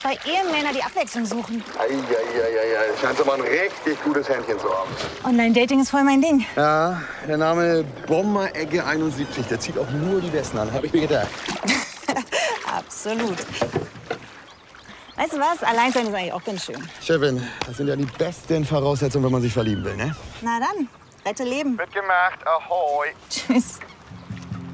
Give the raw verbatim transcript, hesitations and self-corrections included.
Zwei Ehemänner, die Abwechslung suchen. Eieieiei, scheint aber ein richtig gutes Händchen zu haben. Online-Dating ist voll mein Ding. Ja, der Name Bomber-Egge einundsiebzig, der zieht auch nur die Besten an, hab ich mir gedacht. Absolut. Weißt du was? Alleinsein ist eigentlich auch ganz schön. Chefin, das sind ja die besten Voraussetzungen, wenn man sich verlieben will, ne? Na dann, rette Leben. Wird gemacht, ahoi. Tschüss.